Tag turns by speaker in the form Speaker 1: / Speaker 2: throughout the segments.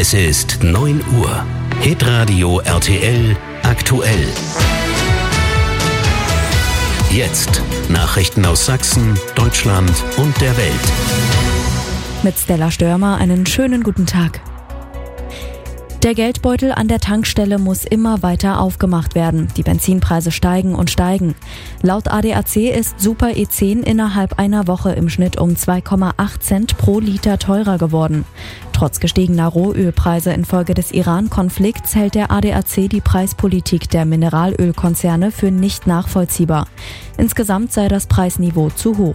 Speaker 1: Es ist 9 Uhr. Hitradio RTL aktuell. Jetzt Nachrichten aus Sachsen, Deutschland und der Welt.
Speaker 2: Mit Stella Störmer einen schönen guten Tag. Der Geldbeutel an der Tankstelle muss immer weiter aufgemacht werden. Die Benzinpreise steigen und steigen. Laut ADAC ist Super E10 innerhalb einer Woche im Schnitt um 2,8 Cent pro Liter teurer geworden. Trotz gestiegener Rohölpreise infolge des Iran-Konflikts hält der ADAC die Preispolitik der Mineralölkonzerne für nicht nachvollziehbar. Insgesamt sei das Preisniveau zu hoch.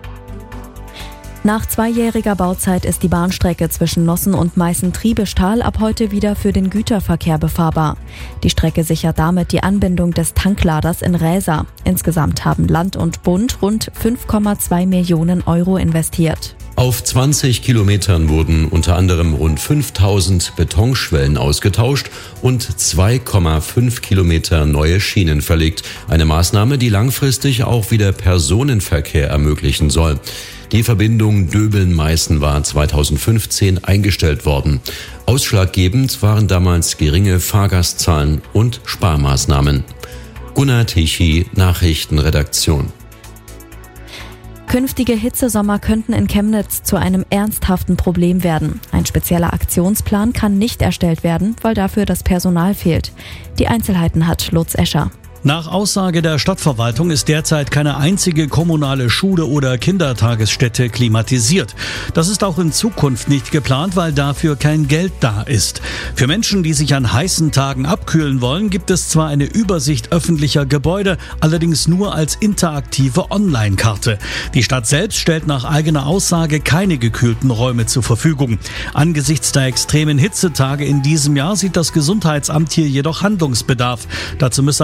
Speaker 2: Nach 2-jähriger Bauzeit ist die Bahnstrecke zwischen Nossen und Meißen-Triebestal ab heute wieder für den Güterverkehr befahrbar. Die Strecke sichert damit die Anbindung des Tankladers in Räsa. Insgesamt haben Land und Bund rund 5,2 Millionen Euro investiert.
Speaker 3: Auf 20 Kilometern wurden unter anderem rund 5000 Betonschwellen ausgetauscht und 2,5 Kilometer neue Schienen verlegt. Eine Maßnahme, die langfristig auch wieder Personenverkehr ermöglichen soll. Die Verbindung Döbeln-Meißen war 2015 eingestellt worden. Ausschlaggebend waren damals geringe Fahrgastzahlen und Sparmaßnahmen. Gunnar Tichy, Nachrichtenredaktion.
Speaker 2: Künftige Hitzesommer könnten in Chemnitz zu einem ernsthaften Problem werden. Ein spezieller Aktionsplan kann nicht erstellt werden, weil dafür das Personal fehlt. Die Einzelheiten hat Lutz Escher.
Speaker 4: Nach Aussage der Stadtverwaltung ist derzeit keine einzige kommunale Schule oder Kindertagesstätte klimatisiert. Das ist auch in Zukunft nicht geplant, weil dafür kein Geld da ist. Für Menschen, die sich an heißen Tagen abkühlen wollen, gibt es zwar eine Übersicht öffentlicher Gebäude, allerdings nur als interaktive Online-Karte. Die Stadt selbst stellt nach eigener Aussage keine gekühlten Räume zur Verfügung. Angesichts der extremen Hitzetage in diesem Jahr sieht das Gesundheitsamt hier jedoch Handlungsbedarf. Dazu müsse